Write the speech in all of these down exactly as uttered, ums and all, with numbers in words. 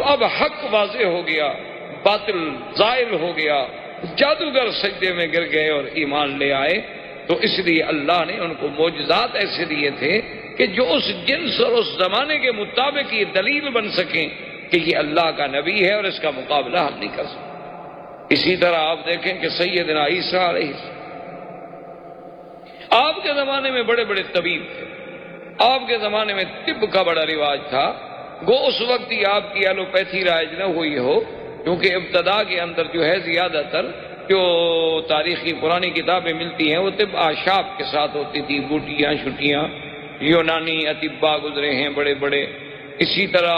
اب حق واضح ہو گیا، باطل زائل ہو گیا، جادوگر سجدے میں گر گئے اور ایمان لے آئے۔ تو اس لیے اللہ نے ان کو معجزات ایسے دیے تھے کہ جو اس جنس اور اس زمانے کے مطابق یہ دلیل بن سکیں کہ یہ اللہ کا نبی ہے اور اس کا مقابلہ ہم نہیں کر سکتے۔ اسی طرح آپ دیکھیں کہ سیدنا عیسیٰ علیہ السلام آپ کے زمانے میں بڑے بڑے طبیب تھے، آپ کے زمانے میں طب کا بڑا رواج تھا، گو اس وقت ہی آپ کی ایلوپیتھی رائج نہ ہوئی ہو، کیونکہ ابتدا کے اندر جو ہے زیادہ تر جو تاریخی پرانی کتابیں ملتی ہیں وہ طب آشاب کے ساتھ ہوتی تھی، بوٹیاں چھٹیاں، یونانی اطباء گزرے ہیں بڑے بڑے، اسی طرح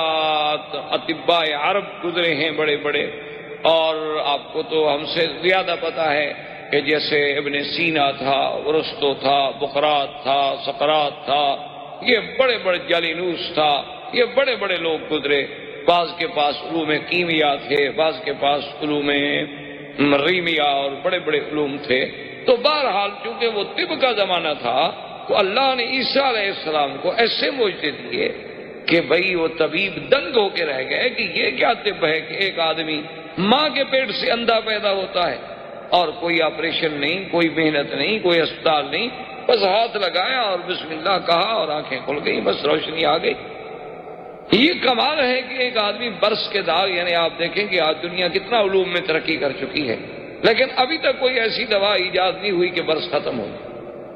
اطباء عرب گزرے ہیں بڑے بڑے، اور آپ کو تو ہم سے زیادہ پتہ ہے کہ جیسے ابن سینا تھا، ارسطو تھا، بقراط تھا، سقراط تھا، یہ بڑے بڑے جالینوس تھا، یہ بڑے بڑے لوگ گزرے۔ بعض کے پاس علوم کیمیا تھے، بعض کے پاس علوم ریمیا اور بڑے بڑے علوم تھے۔ تو بہرحال چونکہ وہ طب کا زمانہ تھا تو اللہ نے عیسیٰ علیہ السلام کو ایسے معجزے دیے کہ بھئی وہ طبیب دنگ ہو کے رہ گئے کہ یہ کیا طب ہے کہ ایک آدمی ماں کے پیٹ سے اندھا پیدا ہوتا ہے اور کوئی آپریشن نہیں، کوئی محنت نہیں، کوئی اسپتال نہیں، بس ہاتھ لگایا اور بسم اللہ کہا اور آنکھیں کھل گئی، بس روشنی آ گئی۔ یہ کمال ہے کہ ایک آدمی برس کے داغ، یعنی آپ دیکھیں کہ آج دنیا کتنا علوم میں ترقی کر چکی ہے، لیکن ابھی تک کوئی ایسی دوا ایجاد نہیں ہوئی کہ برس ختم ہو جائے۔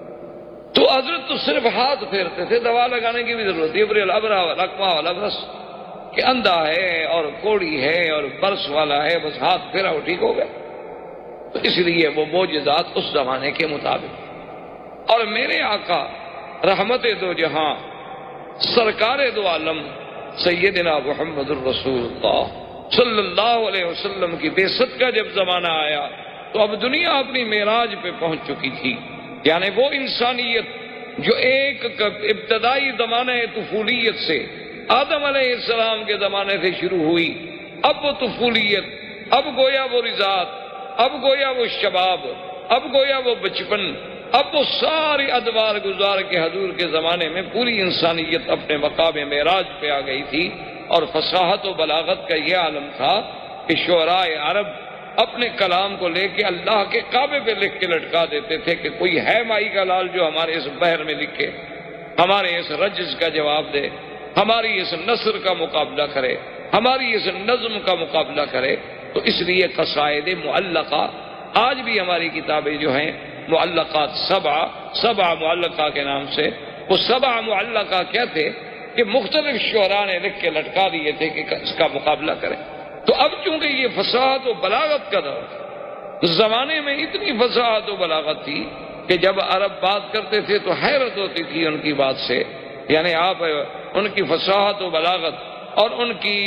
تو حضرت تو صرف ہاتھ پھیرتے تھے، دوا لگانے کی بھی ضرورت نہیں، ابر الابرا والاکما والابرس کہ اندھا ہے اور کوڑی ہے اور برس والا ہے، بس ہاتھ پھیرا وہ ٹھیک ہو گیا۔ تو اس لیے وہ معجزات اس زمانے کے مطابق۔ اور میرے آقا رحمت دو جہاں سرکار دو عالم سیدنا محمد الرسول اللہ صلی اللہ علیہ وسلم کی بعثت کا جب زمانہ آیا تو اب دنیا اپنی معراج پہ پہنچ چکی تھی، یعنی وہ انسانیت جو ایک ابتدائی زمانہ طفولیت سے آدم علیہ السلام کے زمانے سے شروع ہوئی، اب وہ طفولیت، اب گویا وہ رضاعت، اب گویا وہ شباب، اب گویا وہ بچپن، اب وہ ساری ادوار گزار کے حضور کے زمانے میں پوری انسانیت اپنے مقام معراج پہ آ گئی تھی۔ اور فصاحت و بلاغت کا یہ عالم تھا کہ شعراء عرب اپنے کلام کو لے کے اللہ کے کعبے پہ لکھ کے لٹکا دیتے تھے کہ کوئی ہے مائی کا لال جو ہمارے اس بحر میں لکھے، ہمارے اس رجز کا جواب دے، ہماری اس نثر کا مقابلہ کرے، ہماری اس نظم کا مقابلہ کرے۔ تو اس لیے قصائد معلقہ آج بھی ہماری کتابیں جو ہیں معلقات سبع سبع معلقہ کے نام سے، وہ سبع معلقہ کیا تھے کہ مختلف شعراء نے لکھ کے لٹکا دیے تھے کہ اس کا مقابلہ کریں۔ تو اب چونکہ یہ فصاحت و بلاغت کا دور تھا، زمانے میں اتنی فصاحت و بلاغت تھی کہ جب عرب بات کرتے تھے تو حیرت ہوتی تھی ان کی بات سے، یعنی آپ ان کی فصاحت و بلاغت اور ان کی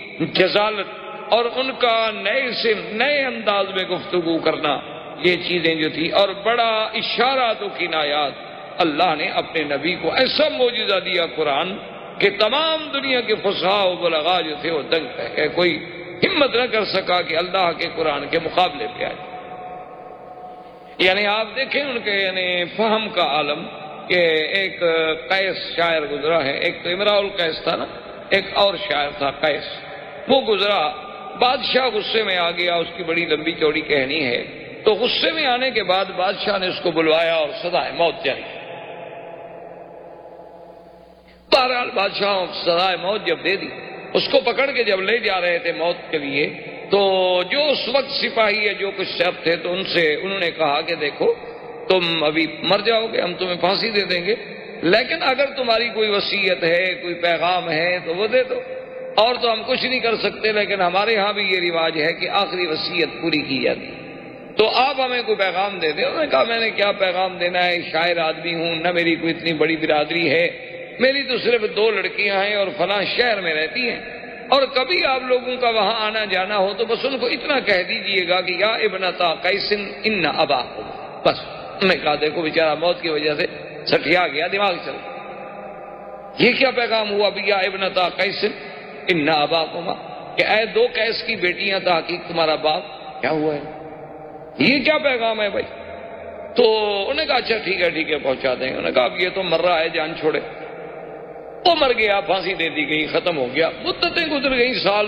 جزالت اور ان کا نئے سے نئے انداز میں گفتگو کرنا، یہ چیزیں جو تھی، اور بڑا اشارات و کنایات، اللہ نے اپنے نبی کو ایسا معجزہ دیا قرآن کہ تمام دنیا کے فصحاء و بلغاء جو تھے وہ دنگ رہ گئے، کوئی ہمت نہ کر سکا کہ اللہ کے قرآن کے مقابلے پہ آئے۔ یعنی آپ دیکھیں ان کے یعنی فہم کا عالم کہ ایک قیس شاعر گزرا ہے، ایک تو امراء القیس تھا نا، ایک اور شاعر تھا قیس، وہ گزرا، بادشاہ غصے میں آ گیا، اس کی بڑی لمبی چوڑی کہانی ہے۔ تو غصے میں آنے کے بعد بادشاہ نے اس کو بلوایا اور سزائے موت جاری کی۔ بہرحال بادشاہ سزائے موت جب دے دی، اس کو پکڑ کے جب لے جا رہے تھے موت کے لیے، تو جو اس وقت سپاہی ہے جو کچھ شخص تھے تو ان سے انہوں نے کہا کہ دیکھو تم ابھی مر جاؤ گے، ہم تمہیں پھانسی دے دیں گے، لیکن اگر تمہاری کوئی وصیت ہے، کوئی پیغام ہے تو وہ دے دو، اور تو ہم کچھ نہیں کر سکتے، لیکن ہمارے ہاں بھی یہ رواج ہے کہ آخری وصیت پوری کی جاتی، تو آپ ہمیں کوئی پیغام دے دیں۔ انہوں نے کہا میں نے کیا پیغام دینا ہے، شاعر آدمی ہوں، نہ میری کوئی اتنی بڑی برادری ہے، میری تو صرف دو لڑکیاں ہیں اور فلاں شہر میں رہتی ہیں، اور کبھی آپ لوگوں کا وہاں آنا جانا ہو تو بس ان کو اتنا کہہ دیجئے گا کہ یا ابنتا قیس ان اباکم، بس۔ انہوں نے کہا دیکھو بیچارہ موت کی وجہ سے سٹیا گیا، دماغ چل گیا، یہ کیا پیغام ہوا بھی یا ابنتا قیس ان اباکما، کہ اے دو قیس کی بیٹیاں تحقیق تمہارا باپ کیا ہوا ہے، یہ کیا پیغام ہے بھائی؟ تو انہوں نے کہا اچھا ٹھیک ہے ٹھیک ہے پہنچا دیں گے۔ انہوں نے کہا اب یہ تو مر رہا ہے، جان چھوڑے، وہ مر گیا، پھانسی دے دی گئی، ختم ہو گیا، مدتیں گزر گئی، سال